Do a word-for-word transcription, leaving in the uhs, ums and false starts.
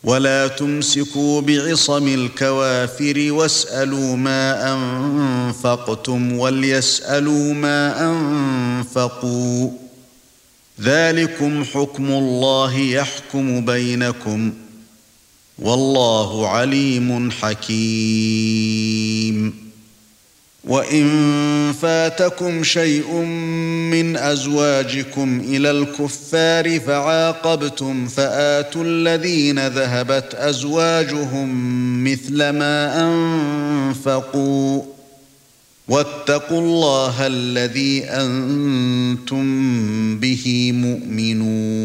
ولا تمسكوا بعصم الكوافر واسألوا ما أنفقتم وليسألوا ما أنفقوا ذلكم حكم الله يحكم بينكم والله عليم حكيم وإن فاتكم شيء من أزواجكم إلى الكفار فعاقبتم فآتوا الذين ذهبت أزواجهم مثل ما أنفقوا واتقوا الله الذي أنتم به مؤمنون